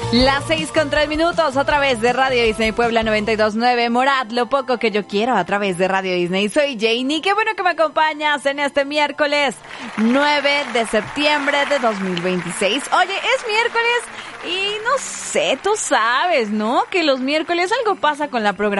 Las 6:03 a través de Radio Disney Puebla 92.9. Morat, lo poco que yo quiero a través de Radio Disney. Soy Janie, qué bueno que me acompañas en este miércoles 9 de septiembre de 2026. Oye, es miércoles y no sé, tú sabes, ¿no? Que los miércoles algo pasa con la programación.